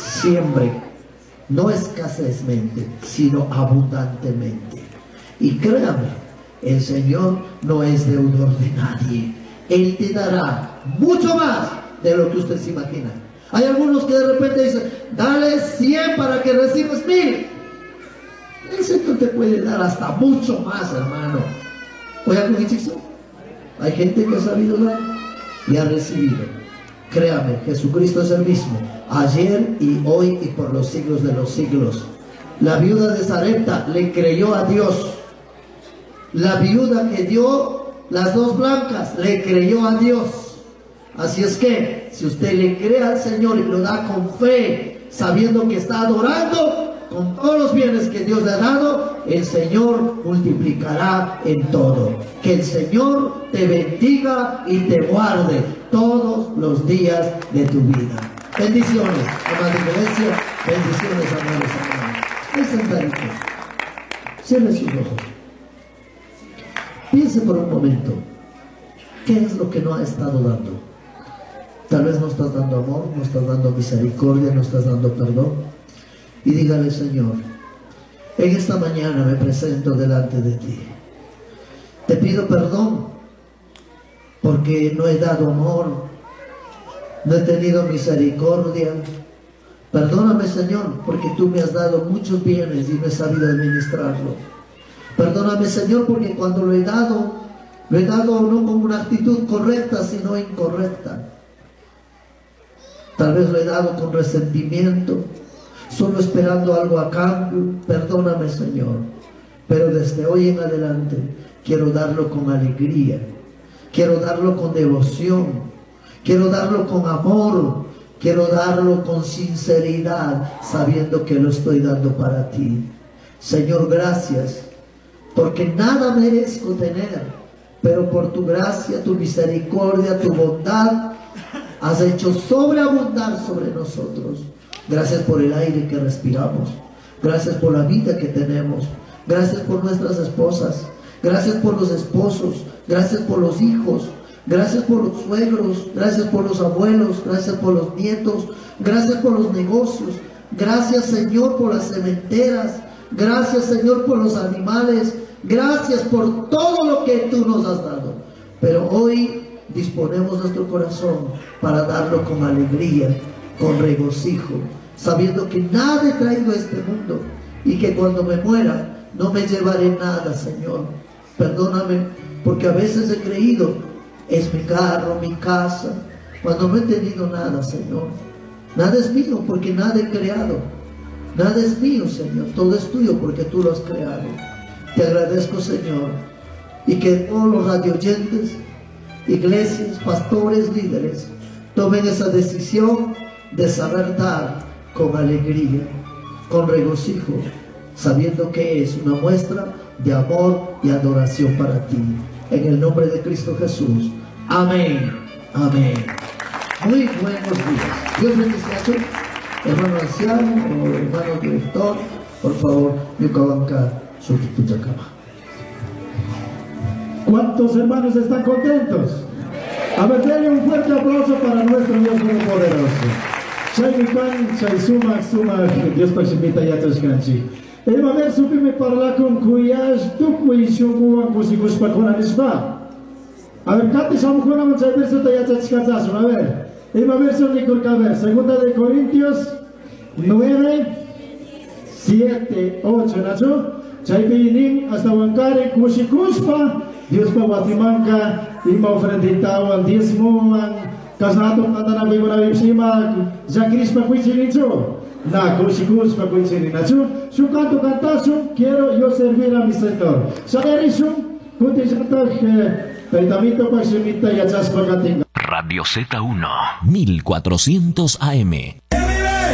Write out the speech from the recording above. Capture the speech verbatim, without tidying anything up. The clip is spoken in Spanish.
siempre, no escasezmente, sino abundantemente. Y créame, el Señor no es deudor de nadie. Él te dará mucho más de lo que usted se imagina. Hay algunos que de repente dicen, dale cien para que recibas mil. El Señor te puede dar hasta mucho más, hermano. Oiga con hechizo. Hay gente que ha sabido dar y ha recibido. Créame, Jesucristo es el mismo, ayer y hoy y por los siglos de los siglos. La viuda de Sarepta le creyó a Dios. La viuda que dio las dos blancas le creyó a Dios. Así es que, si usted le cree al Señor y lo da con fe, sabiendo que está adorando, con todos los bienes que Dios le ha dado, el Señor multiplicará en todo. Que el Señor te bendiga y te guarde todos los días de tu vida. Bendiciones, amada iglesia, bendiciones, amados hermanos. Ahí sentaditos, cierre sus ojos. Piense por un momento, ¿qué es lo que no ha estado dando? Tal vez no estás dando amor, no estás dando misericordia, no estás dando perdón. Y dígale, Señor, en esta mañana me presento delante de ti. Te pido perdón porque no he dado amor, no he tenido misericordia. Perdóname, Señor, porque tú me has dado muchos bienes y no he sabido administrarlo. Perdóname, Señor, porque cuando lo he dado, lo he dado no con una actitud correcta, sino incorrecta. Tal vez lo he dado con resentimiento, solo esperando algo a cambio. Perdóname, Señor, pero desde hoy en adelante quiero darlo con alegría, quiero darlo con devoción, quiero darlo con amor, quiero darlo con sinceridad, sabiendo que lo estoy dando para ti. Señor, gracias, porque nada merezco tener, pero por tu gracia, tu misericordia, tu bondad, has hecho sobreabundar sobre nosotros. Gracias por el aire que respiramos, gracias por la vida que tenemos, gracias por nuestras esposas, gracias por los esposos, gracias por los hijos, gracias por los suegros, gracias por los abuelos, gracias por los nietos, gracias por los negocios, gracias, Señor, por las cementeras, gracias, Señor, por los animales, gracias por todo lo que tú nos has dado. Pero hoy disponemos nuestro corazón para darlo con alegría, con regocijo, sabiendo que nada he traído a este mundo y que cuando me muera no me llevaré nada, Señor. Perdóname, porque a veces he creído es mi carro, mi casa, cuando no he tenido nada, Señor. Nada es mío porque nada he creado. Nada es mío, Señor, todo es tuyo porque tú lo has creado. Te agradezco, Señor, y que todos los radioyentes, iglesias, pastores, líderes, tomen esa decisión de saber dar con alegría, con regocijo, sabiendo que es una muestra de amor y adoración para ti. En el nombre de Cristo Jesús. Amén. Amén. Muy buenos días. Dios bendiga. Hermano anciano o hermano director, por favor, yucabanca su cama. ¿Cuántos hermanos están contentos? A ver, denle un fuerte aplauso para nuestro Dios Todopoderoso. Chayukan, Chaysuma, Suma, Dios Pachimita Yatoskanchi. El va a ver, supime para con cuyas tu cuishuan cusigus paconanisba. A ver, Kati Samucona, muchas veces te yatoskanzazo. A ver, el va a ver, son Nicolcaber, segunda de Corintios nueve, siete, ocho, Nacho. Chaypinim, hasta Wankare, Kushikuspa. Dios pa Watimanka, ima ofrenditawan, diezmoan, kasnato katana bimona bimsima, Jacrispa Kuichinicho, na Kushikuspa Kuichininacho, su canto cantazo, quiero yo servir a mi Señor. Saberisum, Kutijata, Peitamito Pachimita y Achaspa Katinga. Radio Z uno, mil cuatrocientos A M.